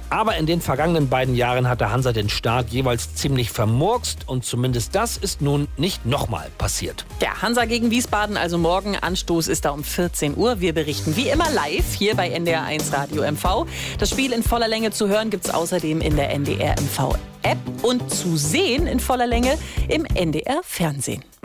Aber in den vergangenen beiden Jahren hat der Hansa den Start jeweils ziemlich vermurkst und zumindest das ist nun nicht nochmal passiert. Der Hansa gegen Wiesbaden, also morgen. Anstoß ist da um 14 Uhr. Wir berichten wie immer live hier bei NDR1 Radio MV. Das Spiel in voller Länge zu hören gibt es außerdem in der NDR MV App und zu sehen in voller Länge im NDR Fernsehen.